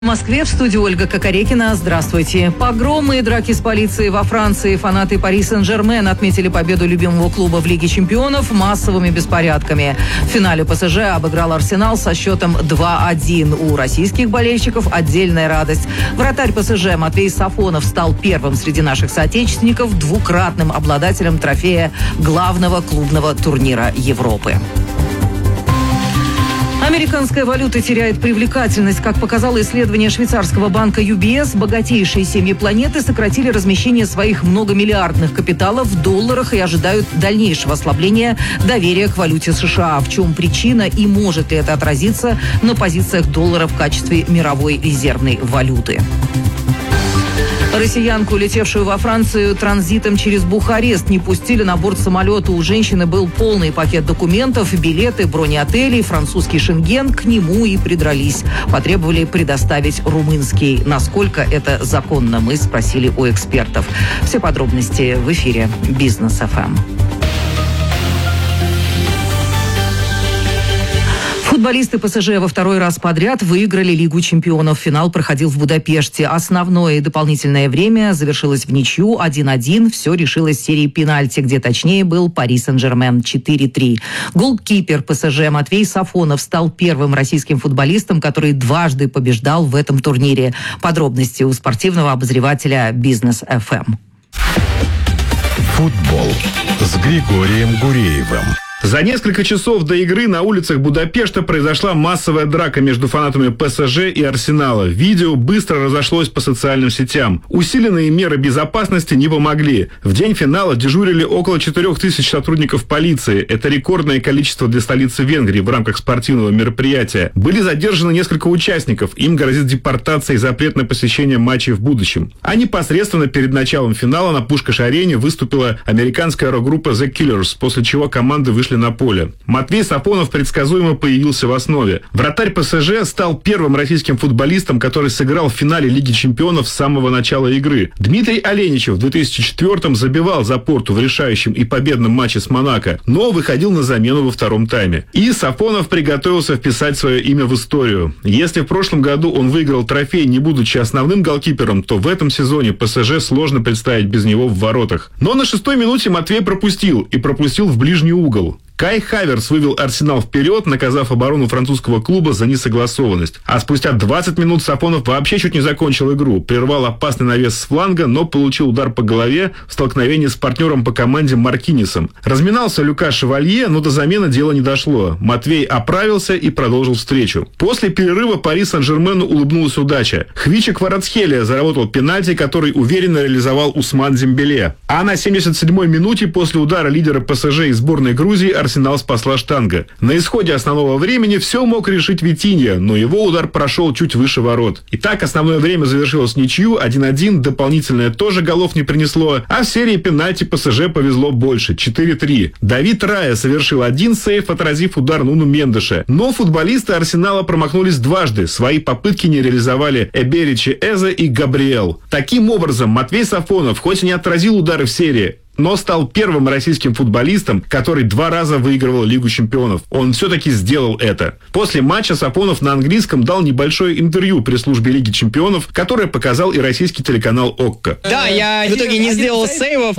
В Москве в студии Ольга Кокорекина. Здравствуйте. Погромы и драки с полицией во Франции. Фанаты Пари Сен-Жермен отметили победу любимого клуба в Лиге чемпионов массовыми беспорядками. В финале ПСЖ обыграл Арсенал со счетом 2-1. У российских болельщиков отдельная радость. Вратарь ПСЖ Матвей Сафонов стал первым среди наших соотечественников двукратным обладателем трофея главного клубного турнира Европы. Американская валюта теряет привлекательность. Как показало исследование швейцарского банка UBS, богатейшие семьи планеты сократили размещение своих многомиллиардных капиталов в долларах и ожидают дальнейшего ослабления доверия к валюте США. В чем причина и может ли это отразиться на позициях доллара в качестве мировой резервной валюты? Россиянку, улетевшую во Францию транзитом через Бухарест, не пустили на борт самолета. У женщины был полный пакет документов, билеты, бронеотелей, французский Шенген. К нему и придрались. Потребовали предоставить румынский. Насколько это законно, мы спросили у экспертов. Все подробности в эфире Бизнес ФМ. Футболисты ПСЖ во второй раз подряд выиграли Лигу чемпионов. Финал проходил в Будапеште. Основное и дополнительное время завершилось в ничью 1-1. Все решилось в серии пенальти, где точнее был Пари Сен-Жермен 4-3. Голкипер ПСЖ Матвей Сафонов стал первым российским футболистом, который дважды побеждал в этом турнире. Подробности у спортивного обозревателя Бизнес ФМ. Футбол с Григорием Гуреевым. За несколько часов до игры на улицах Будапешта произошла массовая драка между фанатами ПСЖ и Арсенала. Видео быстро разошлось по социальным сетям. Усиленные меры безопасности не помогли. В день финала дежурили около 4000 сотрудников полиции. Это рекордное количество для столицы Венгрии в рамках спортивного мероприятия. Были задержаны несколько участников. Им грозит депортация и запрет на посещение матчей в будущем. А непосредственно перед началом финала на Пушкаш-арене выступила американская рок-группа The Killers, после чего команды вышли на поле. Матвей Сафонов предсказуемо появился в основе. Вратарь ПСЖ стал первым российским футболистом, который сыграл в финале Лиги чемпионов с самого начала игры. Дмитрий Оленичев в 2004-м забивал за Порту в решающем и победном матче с Монако, но выходил на замену во втором тайме. И Сафонов приготовился вписать свое имя в историю. Если в прошлом году он выиграл трофей, не будучи основным голкипером, то в этом сезоне ПСЖ сложно представить без него в воротах. Но на 6-й минуте Матвей пропустил в ближний угол. Кай Хаверс вывел Арсенал вперед, наказав оборону французского клуба за несогласованность. А спустя 20 минут Сафонов вообще чуть не закончил игру. Прервал опасный навес с фланга, но получил удар по голове в столкновении с партнером по команде Маркинисом. Разминался Люка Шевалье, но до замены дело не дошло. Матвей оправился и продолжил встречу. После перерыва Пари Сен-Жермену улыбнулась удача. Хвича Кварацхелия заработал пенальти, который уверенно реализовал Усман Дембеле. А на 77-й минуте после удара лидера ПСЖ из сборной Грузии Арсенал спасла штанга. На исходе основного времени все мог решить Витинья, но его удар прошел чуть выше ворот. Итак, основное время завершилось ничью 1-1, дополнительное тоже голов не принесло, а в серии пенальти ПСЖ повезло больше 4-3. Давид Рая совершил один сейв, отразив удар Нуну Мендеша. Но футболисты Арсенала промахнулись дважды. Свои попытки не реализовали Эберичи Эзе и Габриэл. Таким образом, Матвей Сафонов хоть и не отразил удары в серии, но стал первым российским футболистом, который 2 раза выигрывал Лигу чемпионов. Он все-таки сделал это. После матча Сафонов на английском дал небольшое интервью пресс-службе Лиги чемпионов, которое показал и российский телеканал ОККО. Да, я в итоге не сделал сейвов,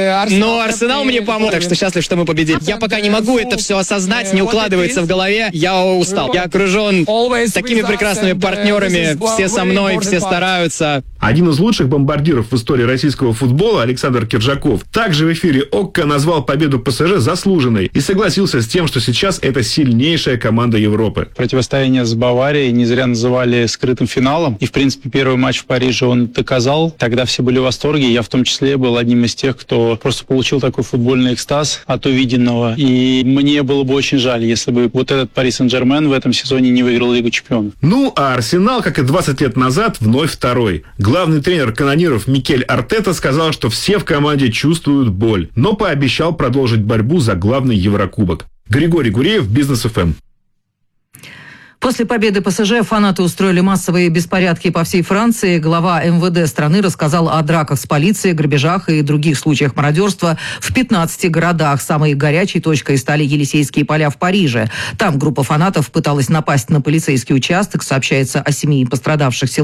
но Арсенал мне помог, так что счастлив, что мы победили. Я пока не могу это все осознать, не укладывается в голове. Я устал. Я окружен такими прекрасными партнерами. Все со мной, все стараются. Один из лучших бомбардиров в истории российского футбола, Александр Киржаков, также в эфире ОККО назвал победу ПСЖ заслуженной и согласился с тем, что сейчас это сильнейшая команда Европы. Противостояние с Баварией не зря называли скрытым финалом. И, в принципе, первый матч в Париже он доказал. Тогда все были в восторге. Я в том числе был одним из тех, кто просто получил такой футбольный экстаз от увиденного. И мне было бы очень жаль, если бы вот этот Пари Сен-Жермен в этом сезоне не выиграл Лигу чемпионов. Ну, а Арсенал, как и 20 лет назад, вновь второй. Главный тренер канониров Микель Артета сказал, что все в команде чувствуют боль, но пообещал продолжить борьбу за главный Еврокубок. Григорий Гуреев, Бизнес ФМ. После победы ПСЖ фанаты устроили массовые беспорядки по всей Франции. Глава МВД страны рассказал о драках с полицией, грабежах и других случаях мародерства в 15 городах. Самой горячей точкой стали Елисейские поля в Париже. Там группа фанатов пыталась напасть на полицейский участок. Сообщается о 7 пострадавших